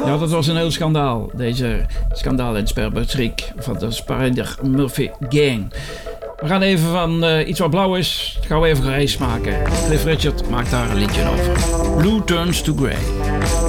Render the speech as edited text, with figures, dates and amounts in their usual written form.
Ja, dat was een heel schandaal. Deze schandaal in Sperbertschrik van de Spider Murphy Gang. We gaan even van iets wat blauw is, gaan we even grijs maken. Cliff Richard maakt daar een liedje over. Blue Turns to Grey.